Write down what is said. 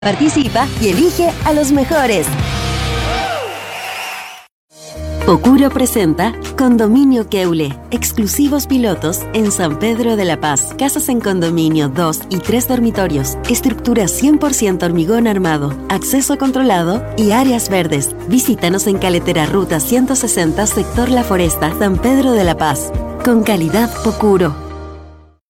Participa y elige a los mejores. Pocuro presenta Condominio Keule, exclusivos pilotos en San Pedro de la Paz. Casas en condominio, 2 y 3 dormitorios, estructura 100% hormigón armado, acceso controlado y áreas verdes. Visítanos en Caletera Ruta 160, sector La Foresta, San Pedro de la Paz. Con calidad Pocuro.